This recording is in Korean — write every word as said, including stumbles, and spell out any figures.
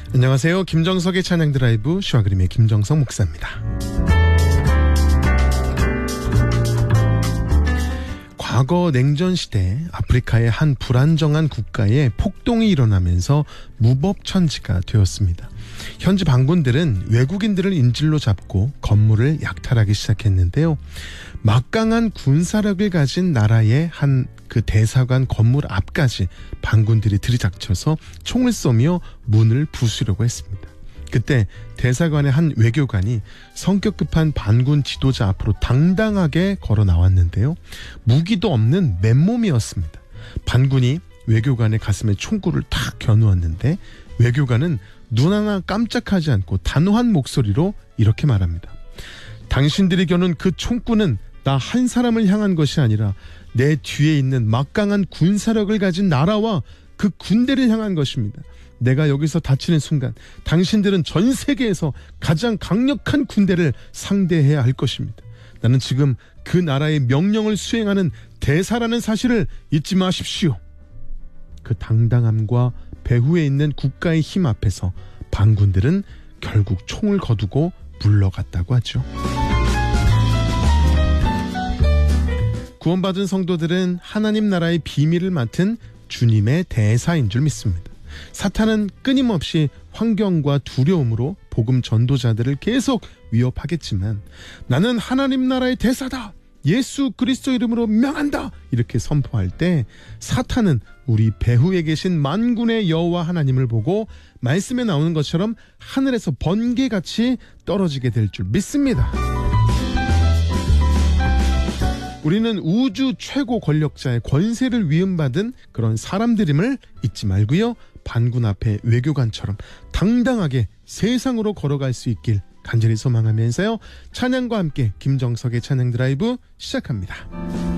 안녕하세요. 김정석의 찬양 드라이브 슈아그림의 김정석 목사입니다. 과거 냉전시대 아프리카의 한 불안정한 국가에 폭동이 일어나면서 무법천지가 되었습니다. 현지 반군들은 외국인들을 인질로 잡고 건물을 약탈하기 시작했는데요. 막강한 군사력을 가진 나라의 한 그 대사관 건물 앞까지 반군들이 들이닥쳐서 총을 쏘며 문을 부수려고 했습니다. 그때 대사관의 한 외교관이 성격 급한 반군 지도자 앞으로 당당하게 걸어 나왔는데요. 무기도 없는 맨몸이었습니다. 반군이 외교관의 가슴에 총구를 탁 겨누었는데 외교관은 눈 하나 깜짝하지 않고 단호한 목소리로 이렇게 말합니다. 당신들이 겨눈 그 총구는 나 한 사람을 향한 것이 아니라 내 뒤에 있는 막강한 군사력을 가진 나라와 그 군대를 향한 것입니다. 내가 여기서 다치는 순간 당신들은 전 세계에서 가장 강력한 군대를 상대해야 할 것입니다. 나는 지금 그 나라의 명령을 수행하는 대사라는 사실을 잊지 마십시오. 그 당당함과 배후에 있는 국가의 힘 앞에서 반군들은 결국 총을 거두고 물러갔다고 하죠. 구원받은 성도들은 하나님 나라의 비밀을 맡은 주님의 대사인 줄 믿습니다. 사탄은 끊임없이 환경과 두려움으로 복음 전도자들을 계속 위협하겠지만 나는 하나님 나라의 대사다. 예수 그리스도 이름으로 명한다. 이렇게 선포할 때 사탄은 우리 배후에 계신 만군의 여호와 하나님을 보고 말씀에 나오는 것처럼 하늘에서 번개같이 떨어지게 될 줄 믿습니다. 우리는 우주 최고 권력자의 권세를 위임받은 그런 사람들임을 잊지 말고요. 반군 앞에 외교관처럼 당당하게 세상으로 걸어갈 수 있길 간절히 소망하면서요. 찬양과 함께 김정석의 찬양 드라이브 시작합니다.